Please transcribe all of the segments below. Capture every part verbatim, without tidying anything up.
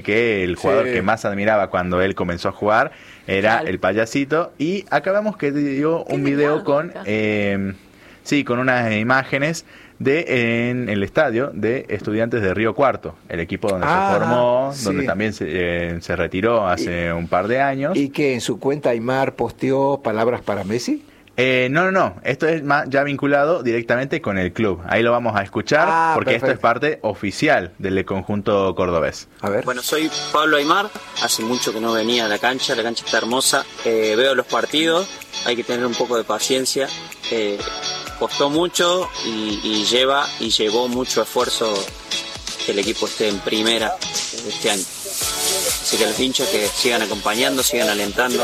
que el jugador Sí. que más admiraba cuando él comenzó a jugar era Claro. el Payasito. Y acá vemos que dio Qué un video delgado, con, casi. eh, sí, con unas imágenes de en el estadio de Estudiantes de Río Cuarto, el equipo donde Ah, se formó, sí. donde también se, eh, se retiró hace un par de años. ¿Y que en su cuenta Aymar posteó palabras para Messi? Eh, no, no, no. Esto es más ya vinculado directamente con el club. Ahí lo vamos a escuchar Ah, porque esto es perfecto. parte oficial del conjunto cordobés. A ver. Bueno, soy Pablo Aymar, hace mucho que no venía a la cancha, la cancha está hermosa, eh, veo los partidos, hay que tener un poco de paciencia, eh, costó mucho y, y lleva y llevó mucho esfuerzo que el equipo esté en primera este año. Así que a los hinchas que sigan acompañando, sigan alentando,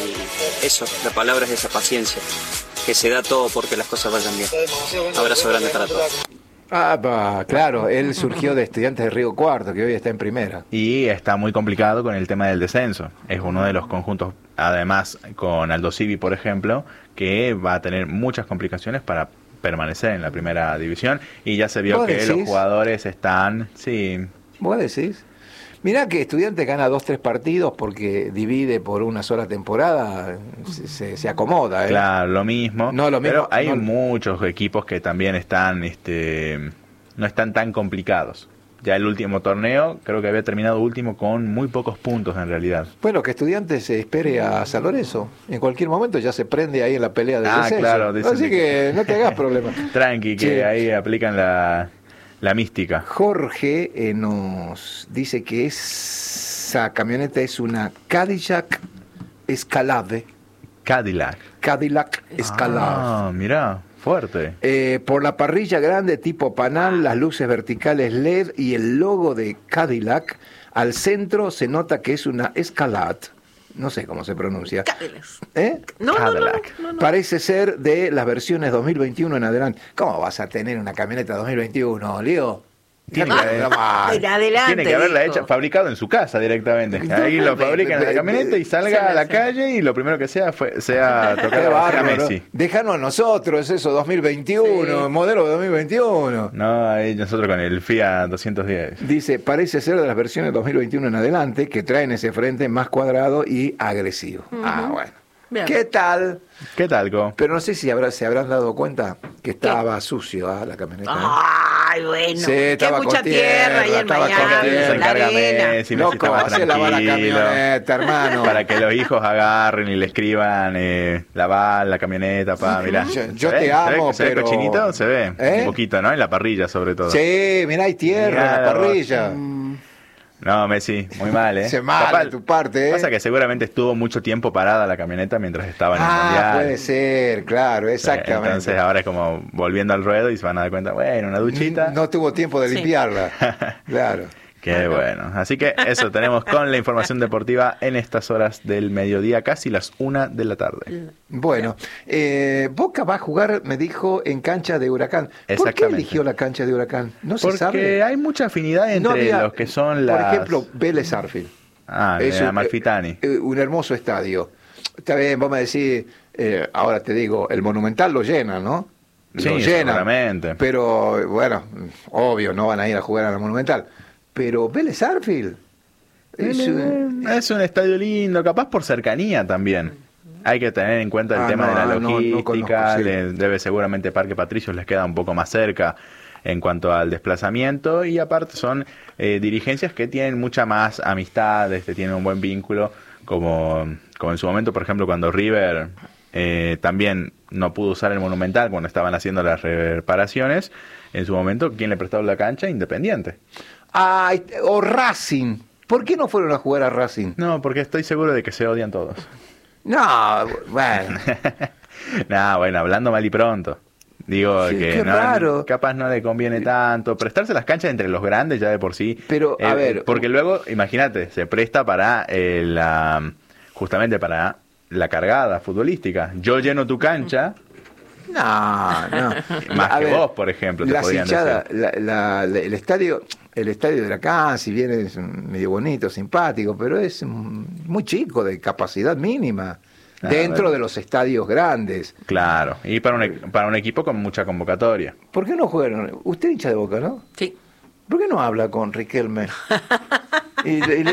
y eso, la palabra es esa paciencia, que se da todo porque las cosas vayan bien. Abrazo grande para todos. Ah, va, claro, él surgió de Estudiantes de Río Cuarto, que hoy está en primera. Y está muy complicado con el tema del descenso. Es uno de los conjuntos, además con Aldo Civi, por ejemplo, que va a tener muchas complicaciones para permanecer en la primera división. Y ya se vio ¿Vos que decís? los jugadores están, sí, ¿Vos decís? Mirá que Estudiantes gana dos, tres partidos porque divide por una sola temporada, se, se, se acomoda, ¿eh? claro, lo mismo. No, lo mismo, Pero hay no- muchos equipos que también están, este, no están tan complicados. Ya el último torneo creo que había terminado último con muy pocos puntos en realidad. Bueno, que Estudiantes se espere a San Lorenzo. En cualquier momento ya se prende ahí en la pelea del Ah, descenso. claro, dicen Así que- que no te hagas problema. Tranqui, que Sí. ahí aplican la, la mística. Jorge eh, nos dice que esa camioneta es una Cadillac Escalade. Cadillac. Cadillac Escalade. Ah, mirá, fuerte. Eh, por la parrilla grande tipo panal, las luces verticales L E D y el logo de Cadillac, al centro se nota que es una Escalade. No sé cómo se pronuncia. Cadillac. ¿Eh? No, no, no, no, Cadillac. no, no. Parece ser de las versiones dos mil veintiuno en adelante. ¿Cómo vas a tener una camioneta dos mil veintiuno, Leo? Tiene Déjate que- de bromar. En adelante, Tiene que haberla dijo. hecha, fabricado en su casa directamente. Ahí lo fabrican en la camioneta y salga a la calle y lo primero que sea fue, sea Qué tocar a bárbaro. Messi. Déjanos a nosotros eso, dos mil veintiuno, Sí. modelo de dos mil veintiuno. No, ahí nosotros con el Fiat doscientos diez. Dice, parece ser de las versiones dos mil veintiuno en adelante que traen ese frente más cuadrado y agresivo. Ah, bueno. Bien. ¿Qué tal? ¿Qué tal, Co? Pero no sé si habrá, se habrán dado cuenta que estaba sucio ah, la camioneta. ¿eh? Ay, bueno. Sí, que hay estaba mucha con tierra ahí tierra, en estaba con Miami, tierra. Se la encarga arena. Messi, Messi Loco, está más hace lavar la tranquilo. camioneta, hermano. Para que los hijos agarren y le escriban, eh, lavar la camioneta, pa, mirá. Yo- yo ¿Se ve? te ¿Se ve amo, que se ve pero- cochinito? Se ve, ¿Eh? un poquito, ¿no? En la parrilla, sobre todo. Sí, mirá, hay tierra en la Mirá, parrilla. No, Messi, muy mal, ¿eh? Se mal Capaz- de tu parte, ¿eh? Pasa que seguramente estuvo mucho tiempo parada la camioneta mientras estaba en el Ah, Mundial. puede ser, claro, Sí, exactamente. Entonces ahora es como volviendo al ruedo y se van a dar cuenta, bueno, una duchita. No tuvo tiempo de Sí. limpiarla. Claro. Qué bueno. Así que eso tenemos con la información deportiva en estas horas del mediodía, casi las una de la tarde. Bueno, eh, Boca va a jugar, me dijo, en cancha de Huracán. ¿Por qué Exactamente. eligió la cancha de Huracán? No se Porque sabe. hay mucha afinidad entre No había- los que son las... Por ejemplo, Vélez Arfield. Ah, de Es un- Amalfitani. eh, un hermoso estadio. Está bien, vos me decís, eh, ahora te digo, el Monumental lo llena, ¿no? Sí, Lo llena. seguramente. Pero, bueno, obvio, no van a ir a jugar al Monumental. Pero Vélez Arfield es, eh, Es un estadio lindo, capaz por cercanía también. Hay que tener en cuenta el Ah, tema no, de la ah, no, no logística, conozco, sí. le- debe seguramente Parque Patricios les queda un poco más cerca en cuanto al desplazamiento y aparte son eh, dirigencias que tienen mucha más amistad, este, tienen un buen vínculo, como, como en su momento, por ejemplo, cuando River eh, también no pudo usar el Monumental cuando estaban haciendo las reparaciones, en su momento, ¿quién le prestó la cancha? Independiente. ay, o Racing. ¿Por qué no fueron a jugar a Racing? No, porque estoy seguro de que se odian todos. No, bueno. Nah, bueno, hablando mal y pronto. Digo Sí, que qué no, raro. capaz no le conviene tanto. Prestarse las canchas entre los grandes ya de por sí. Pero, a Eh, ver, Porque luego, imagínate, se presta para eh, la. Justamente para la cargada futbolística. Yo lleno tu cancha. No, no. Más A que ver, vos, por ejemplo, te Las podrían hinchadas, decir. la- la- la- el estadio, el estadio de Huracán, si bien es mm, medio bonito, simpático, pero es mm, muy chico, de capacidad mínima, Ah, dentro bueno. de los estadios grandes. Claro. Y para un, e- para un equipo con mucha convocatoria. ¿Por qué no juegan? Usted hincha de Boca, ¿no? Sí. ¿Por qué no habla con Riquelme? Y, y